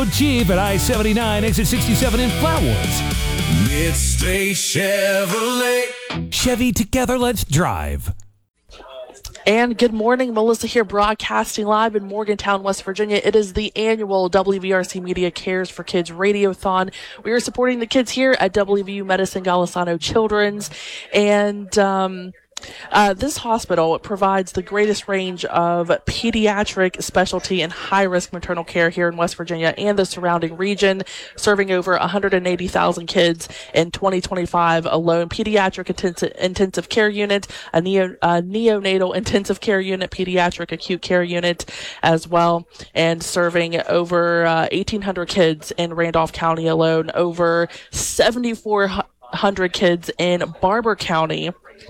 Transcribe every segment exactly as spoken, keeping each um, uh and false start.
Jeep at I seventy-nine, exit sixty-seven in Flatwoods. Midstate Chevrolet. Chevy, together, let's drive. And good morning, Melissa here, broadcasting live in Morgantown, West Virginia. It is the annual W V R C Media Cares for Kids Radiothon. We are supporting the kids here at W V U Medicine Golisano Children's. And, um, Uh, this hospital provides the greatest range of pediatric specialty and high-risk maternal care here in West Virginia and the surrounding region, serving over one hundred eighty thousand kids in twenty twenty-five alone. Pediatric intensive, intensive care unit, a, neo, a neonatal intensive care unit, pediatric acute care unit as well, and serving over uh, eighteen hundred kids in Randolph County alone, over seventy-four hundred kids in Barber County,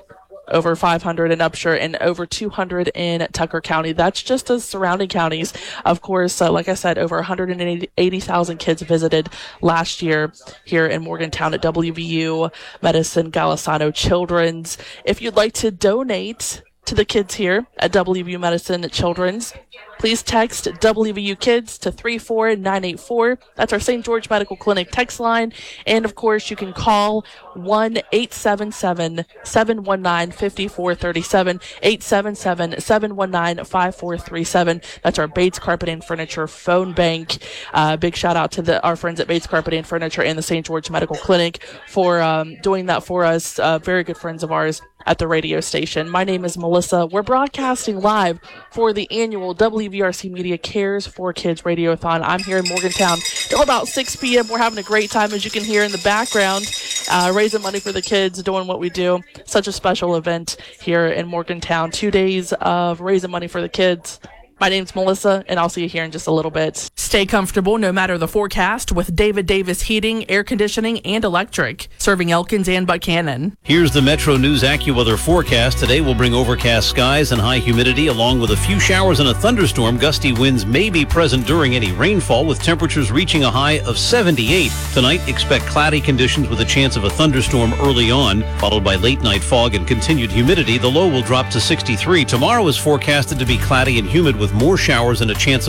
over five hundred in Upshur, and over two hundred in Tucker County. That's just the surrounding counties. Of course, uh, like I said, over one hundred eighty thousand kids visited last year here in Morgantown at W V U Medicine Golisano Children's. If you'd like to donate to the kids here at W V U Medicine Children's, please text W V U Kids to three four nine eight four. That's our Saint George Medical Clinic text line. And, of course, you can call one eight seven seven, seven one nine, five four three seven, eight seven seven, seven one nine, five four three seven. That's our Bates Carpet and Furniture phone bank. Uh, big shout-out to the, our friends at Bates Carpet and Furniture and the Saint George Medical Clinic for um, doing that for us. Uh, very good friends of ours at the radio station. My name is Melissa. We're broadcasting live for the annual W V R C Media Cares for Kids Radiothon. I'm here in Morgantown till about six p.m. We're having a great time, as you can hear in the background, uh, raising money for the kids, doing what we do. Such a special event here in Morgantown. Two days of raising money for the kids. My name's Melissa, and I'll see you here in just a little bit. Stay comfortable no matter the forecast with David Davis Heating, Air Conditioning, and Electric, serving Elkins and Buchanan. Here's the Metro News AccuWeather forecast. Today will bring overcast skies and high humidity, along with a few showers and a thunderstorm. Gusty winds may be present during any rainfall, with temperatures reaching a high of seventy-eight. Tonight, expect cloudy conditions with a chance of a thunderstorm early on, followed by late night fog and continued humidity. The low will drop to sixty-three. Tomorrow is forecasted to be cloudy and humid with more showers and a chance of